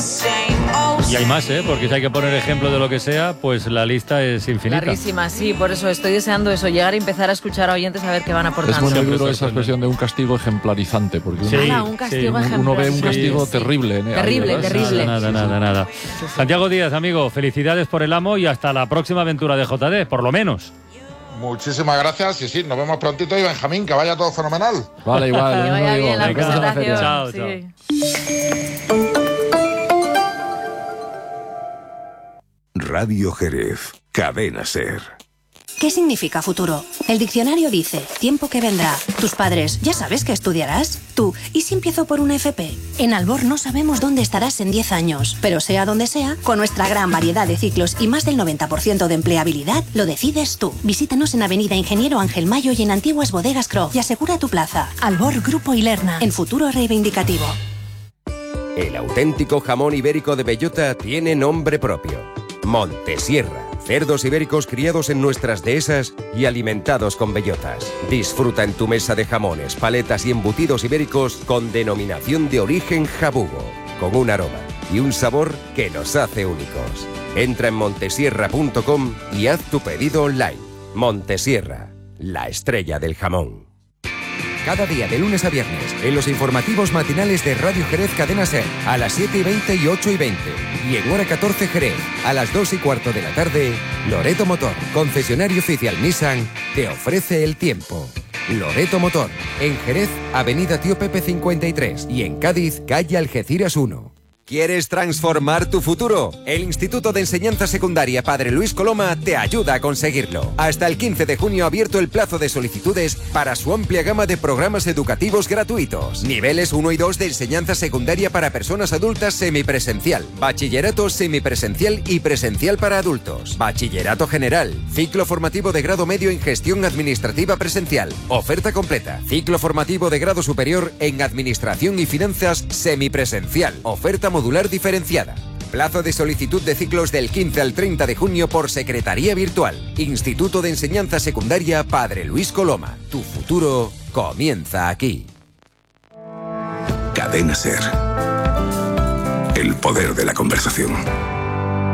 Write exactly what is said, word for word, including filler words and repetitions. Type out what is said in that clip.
Y hay más, ¿eh? Porque si hay que poner ejemplo de lo que sea, pues la lista es infinita. Larguísima, sí, por eso estoy deseando eso, llegar a empezar a escuchar a oyentes a ver qué van aportando. Es muy duro esa expresión de un castigo ejemplarizante, porque sí, uno, ah, un castigo sí, ejemplar, uno ve un sí, castigo sí. terrible. ¿eh? Terrible, Ahí, terrible. Nada, nada, nada, nada. Sí, sí. Santiago Díaz, amigo, felicidades por el amo y hasta la próxima aventura de J D, por lo menos. Muchísimas gracias y sí, nos vemos prontito y Benjamín, que vaya todo fenomenal. Vale, igual. Que vaya bien la presentación. Chao, sí. chao. Radio Jerez, Cadena Ser. ¿Qué significa futuro? El diccionario dice, tiempo que vendrá. Tus padres, ¿ya sabes qué estudiarás? Tú, ¿y si empiezo por una F P? En Albor no sabemos dónde estarás en diez años, pero sea donde sea, con nuestra gran variedad de ciclos y más del noventa por ciento de empleabilidad, lo decides tú. Visítanos en Avenida Ingeniero Ángel Mayo y en Antiguas Bodegas Croft y asegura tu plaza. Albor Grupo Ilerna, en futuro reivindicativo. El auténtico jamón ibérico de bellota tiene nombre propio. Montesierra. Cerdos ibéricos criados en nuestras dehesas y alimentados con bellotas. Disfruta en tu mesa de jamones, paletas y embutidos ibéricos con denominación de origen jabugo, con un aroma y un sabor que los hace únicos. Entra en montesierra punto com y haz tu pedido online. Montesierra, la estrella del jamón. Cada día de lunes a viernes en los informativos matinales de Radio Jerez Cadena Ser a las siete y veinte y ocho y veinte y en hora catorce Jerez a las dos y cuarto de la tarde, Loreto Motor, concesionario oficial Nissan, te ofrece el tiempo. Loreto Motor, en Jerez, Avenida Tío Pepe cincuenta y tres y en Cádiz, calle Algeciras uno. ¿Quieres transformar tu futuro? El Instituto de Enseñanza Secundaria Padre Luis Coloma te ayuda a conseguirlo. Hasta el quince de junio ha abierto el plazo de solicitudes para su amplia gama de programas educativos gratuitos. Niveles uno y dos de enseñanza secundaria para personas adultas semipresencial. Bachillerato semipresencial y presencial para adultos. Bachillerato general. Ciclo formativo de grado medio en gestión administrativa presencial. Oferta completa. Ciclo formativo de grado superior en administración y finanzas semipresencial. Oferta modular diferenciada. Plazo de solicitud de ciclos del quince al treinta de junio por secretaría virtual. Instituto de Enseñanza Secundaria Padre Luis Coloma. Tu futuro comienza aquí. Cadena Ser. El poder de la conversación.